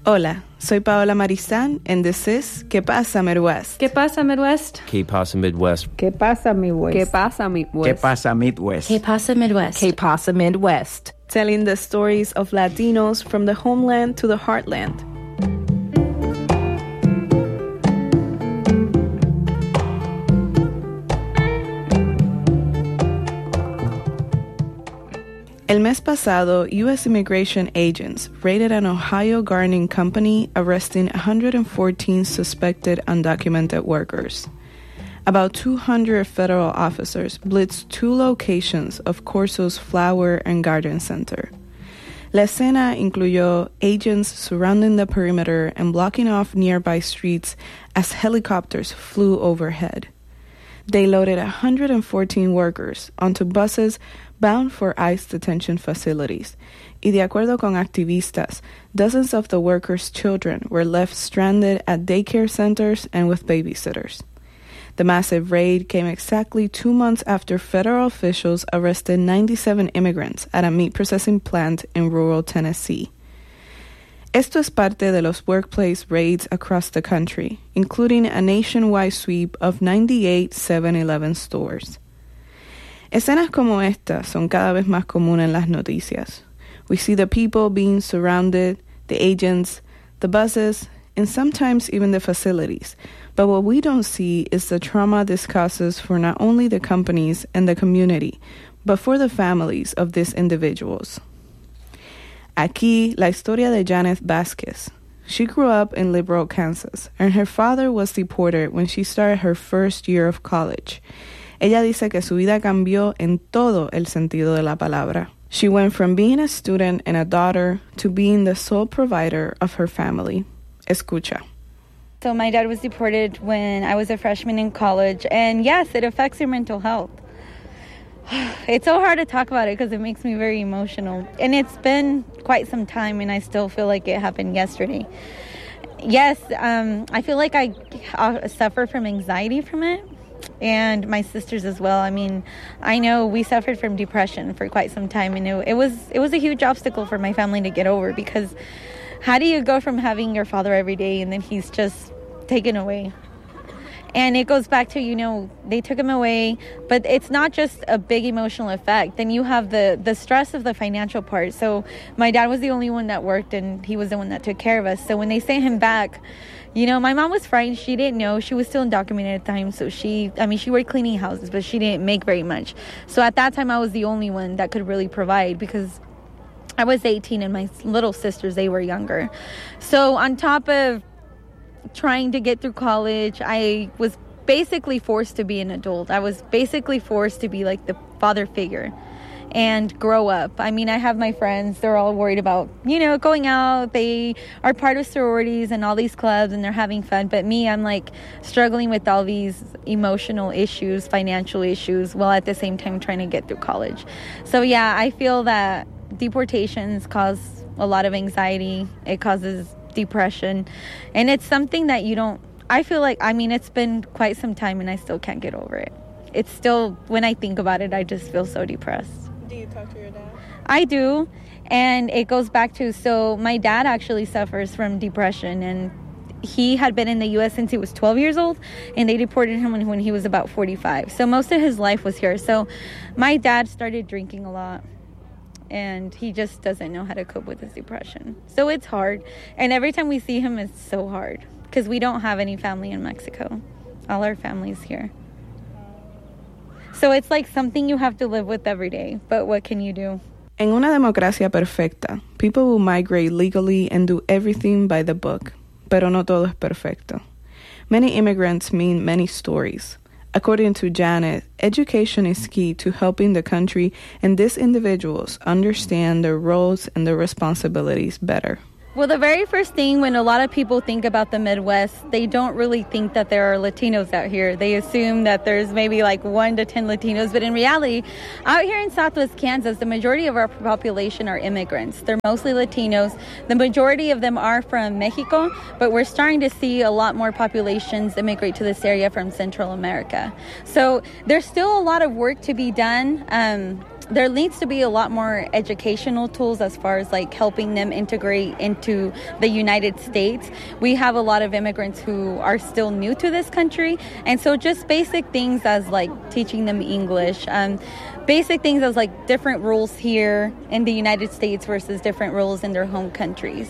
Hola, soy Paola Marizán, and this is ¿Qué pasa, Midwest? ¿Qué pasa, Midwest? ¿Qué pasa, Midwest? ¿Qué pasa, Midwest? ¿Qué pasa, Midwest? ¿Qué pasa, Midwest? ¿Qué pasa, Midwest? ¿Qué pasa, Midwest? Telling the stories of Latinos from the homeland to the heartland. El mes pasado, U.S. immigration agents raided an Ohio gardening company, arresting 114 suspected undocumented workers. About 200 federal officers blitzed two locations of Corso's Flower and Garden Center. La escena incluyó agents surrounding the perimeter and blocking off nearby streets as helicopters flew overhead. They loaded 114 workers onto buses bound for ICE detention facilities, y de acuerdo con activistas, dozens of the workers' children were left stranded at daycare centers and with babysitters. The massive raid came exactly 2 months after federal officials arrested 97 immigrants at a meat processing plant in rural Tennessee. Esto es parte de los workplace raids across the country, including a nationwide sweep of 98 7-Eleven stores. Escenas como esta son cada vez más comunes en las noticias. We see the people being surrounded, the agents, the buses, and sometimes even the facilities. But what we don't see is the trauma this causes for not only the companies and the community, but for the families of these individuals. Aquí, la historia de Janet Vasquez. She grew up in Liberal, Kansas, and her father was deported when she started her first year of college. Ella dice que su vida cambió en todo el sentido de la palabra. She went from being a student and a daughter to being the sole provider of her family. Escucha. So my dad was deported when I was a freshman in college, and yes, it affects your mental health. It's so hard to talk about it because it makes me very emotional. And it's been quite some time, and I still feel like it happened yesterday. Yes, I feel like I suffer from anxiety from it, and my sisters as well. I mean, I know we suffered from depression for quite some time, and it was a huge obstacle for my family to get over, because how do you go from having your father every day and then he's just taken away? And it goes back to, they took him away, but it's not just a big emotional effect. Then you have the stress of the financial part. So my dad was the only one that worked, and he was the one that took care of us. So when they sent him back, my mom was frightened. She didn't know. She was still undocumented at the time. So she worked cleaning houses, but she didn't make very much. So at that time, I was the only one that could really provide, because I was 18 and my little sisters, they were younger. So on top of trying to get through college, I was basically forced to be an adult. I was basically forced to be like the father figure and grow up. I mean, I have my friends, they're all worried about, going out. They are part of sororities and all these clubs, and they're having fun. But me, I'm like struggling with all these emotional issues, financial issues, while at the same time trying to get through college. So yeah, I feel that deportations cause a lot of anxiety. It causes depression, and it's something that I feel like, it's been quite some time and I still can't get over it. It's still, when I think about it, I just feel so depressed. Do you talk to your dad? I do, and it goes back to, so my dad actually suffers from depression, and he had been in the U.S. since he was 12 years old, and they deported him when he was about 45. So most of his life was here. So my dad started drinking a lot, and he just doesn't know how to cope with his depression. So it's hard. And every time we see him, it's so hard, because we don't have any family in Mexico. All our family's here. So it's like something you have to live with every day. But what can you do? En una democracia perfecta, people will migrate legally and do everything by the book. Pero no todo es perfecto. Many immigrants mean many stories. According to Janet, education is key to helping the country and these individuals understand their roles and their responsibilities better. Well, the very first thing when a lot of people think about the Midwest, they don't really think that there are Latinos out here. They assume that there's maybe like 1 to 10 Latinos. But in reality, out here in Southwest Kansas, the majority of our population are immigrants. They're mostly Latinos. The majority of them are from Mexico, but we're starting to see a lot more populations immigrate to this area from Central America. So there's still a lot of work to be done. there needs to be a lot more educational tools as far as like helping them integrate into the United States. We have a lot of immigrants who are still new to this country, and so just basic things as like teaching them English, basic things as like different rules here in the United States versus different rules in their home countries.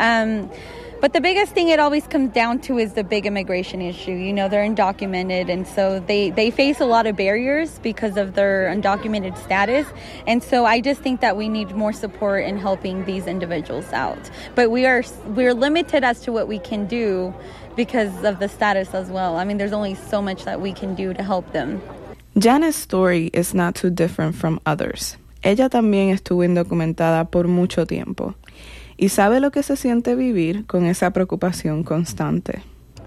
But the biggest thing it always comes down to is the big immigration issue. You know, they're undocumented, and so they face a lot of barriers because of their undocumented status. And so I just think that we need more support in helping these individuals out. But we're limited as to what we can do because of the status as well. I mean, there's only so much that we can do to help them. Janet's story is not too different from others. Ella también estuvo indocumentada por mucho tiempo. Y sabe lo que se siente vivir con esa preocupación constante.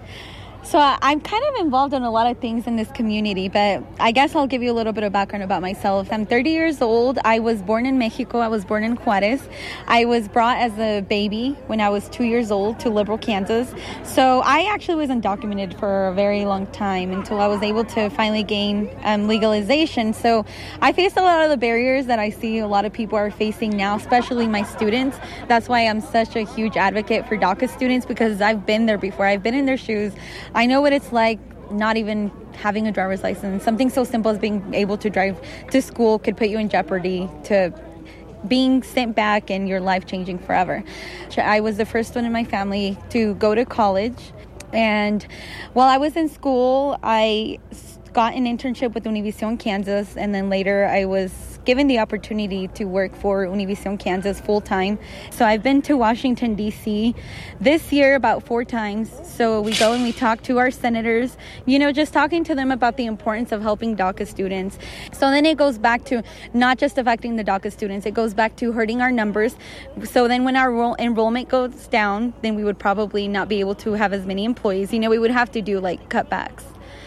So I'm kind of involved in a lot of things in this community, but I guess I'll give you a little bit of background about myself. I'm 30 years old. I was born in Mexico. I was born in Juarez. I was brought as a baby when I was 2 years old to Liberal, Kansas. So I actually was undocumented for a very long time until I was able to finally gain legalization. So I faced a lot of the barriers that I see a lot of people are facing now, especially my students. That's why I'm such a huge advocate for DACA students, because I've been there before. I've been in their shoes. I know what it's like not even having a driver's license. Something so simple as being able to drive to school could put you in jeopardy to being sent back and your life changing forever. I was the first one in my family to go to college. And while I was in school, I got an internship with Univision Kansas, and then later I was given the opportunity to work for Univision Kansas full-time. So I've been to Washington, D.C. this year about 4 times. So we go and we talk to our senators, you know, just talking to them about the importance of helping DACA students. So then it goes back to not just affecting the DACA students, it goes back to hurting our numbers. So then when our enrollment goes down, then we would probably not be able to have as many employees. You know, we would have to do like cutbacks.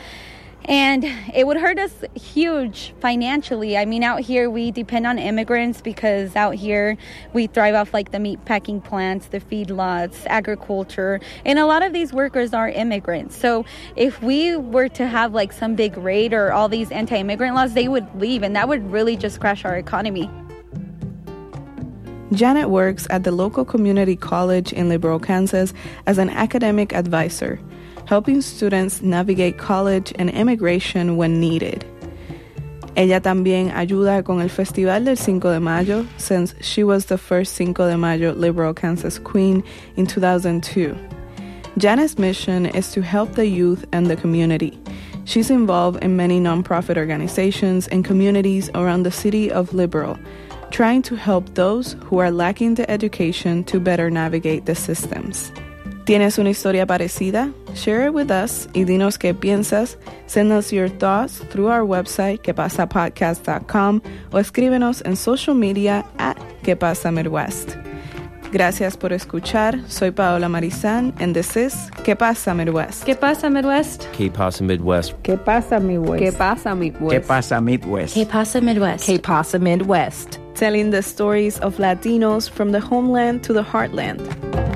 And it would hurt us huge financially. I mean, out here we depend on immigrants because out here we thrive off like the meat packing plants, the feedlots, agriculture, and a lot of these workers are immigrants. So if we were to have like some big raid or all these anti-immigrant laws, they would leave, and that would really just crash our economy. Janet works at the local community college in Liberal, Kansas as an academic advisor, helping students navigate college and immigration when needed. Ella también ayuda con el Festival del Cinco de Mayo, since she was the first Cinco de Mayo Liberal Kansas Queen in 2002. Janet's mission is to help the youth and the community. She's involved in many nonprofit organizations and communities around the city of Liberal, trying to help those who are lacking the education to better navigate the systems. ¿Tienes una historia parecida? Share it with us y dinos qué piensas. Send us your thoughts through our website, quepasapodcast.com, o escríbenos en social media at quepasamidwest. Gracias por escuchar. Soy Paola Marizán, and this is ¿Qué pasa Midwest? ¿Qué pasa, Midwest? ¿Qué pasa Midwest? ¿Qué pasa, Midwest? ¿Qué pasa, Midwest? ¿Qué pasa, Midwest? ¿Qué pasa, Midwest? ¿Qué pasa, Midwest? Telling the stories of Latinos from the homeland to the heartland.